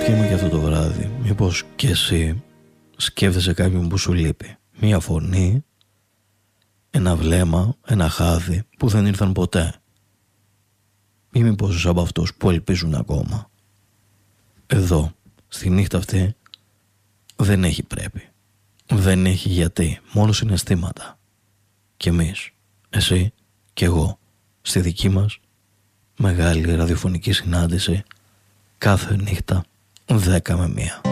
αναρωτιέμαι και αυτό το βράδυ, μήπως και εσύ σκέφτεσαι κάποιον που σου λείπει. Μία φωνή, ένα βλέμμα, ένα χάδι που δεν ήρθαν ποτέ. Ή μήπως είσαι από αυτούς που ελπίζουν ακόμα. Εδώ, στη νύχτα αυτή, δεν έχει πρέπει. Δεν έχει γιατί, μόνο συναισθήματα. Κι εμείς, εσύ και εγώ, στη δική μας μεγάλη ραδιοφωνική συνάντηση, κάθε νύχτα 10 με 1.